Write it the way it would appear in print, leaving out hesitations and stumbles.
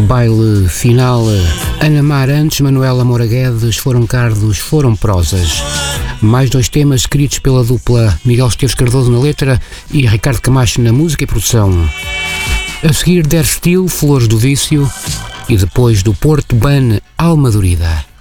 baile final. Ana Mar antes, Manuela Moura Guedes, Foram Cardos, Foram Prosas. Mais dois temas escritos pela dupla Miguel Esteves Cardoso na letra e Ricardo Camacho na música e produção. A seguir, Der Steel, Flores do Vício, e depois do Porto Ban, Alma Dorida.